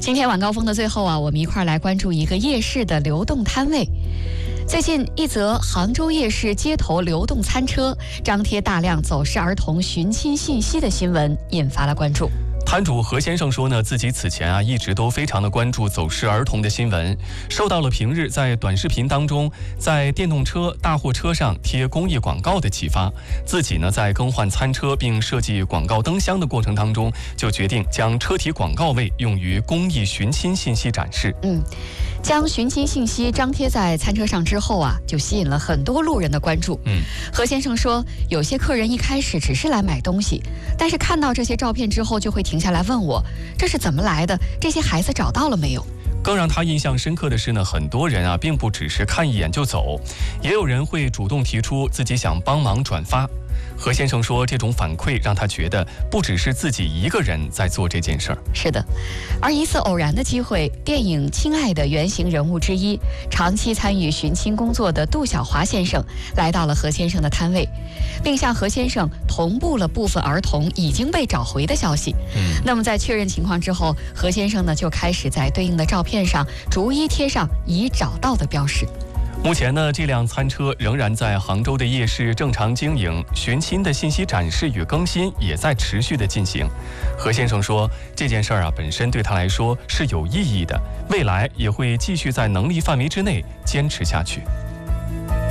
今天晚高峰的最后啊，我们一块来关注一个夜市的流动摊位。最近一则杭州夜市街头流动餐车张贴大量走失儿童寻亲信息的新闻引发了关注。 摊主何先生说呢，自己此前一直都非常的关注走失儿童的新闻，受到了平日在短视频当中在电动车、大货车上贴公益广告的启发，自己呢在更换餐车并设计广告灯箱的过程当中，就决定将车体广告位用于公益寻亲信息展示。 将寻亲信息张贴在餐车上之后啊，就吸引了很多路人的关注。何先生说，有些客人一开始只是来买东西，但是看到这些照片之后，就会停下来问我，这是怎么来的？这些孩子找到了没有？ 更让他印象深刻的是呢，很多人并不只是看一眼就走，也有人会主动提出自己想帮忙转发。何先生说，这种反馈让他觉得不只是自己一个人在做这件事儿。 是的，而一次偶然的机会，电影《亲爱的》原型人物之一，长期参与寻亲工作的杜小华先生来到了何先生的摊位，并向何先生同步了部分儿童已经被找回的消息。那么在确认情况之后，何先生呢就开始在对应的照片上逐一贴上已找到的标识。 目前呢，这辆餐车仍然在杭州的夜市正常经营，寻亲的信息展示与更新也在持续的进行。何先生说，这件事儿本身对他来说是有意义的，未来也会继续在能力范围之内坚持下去。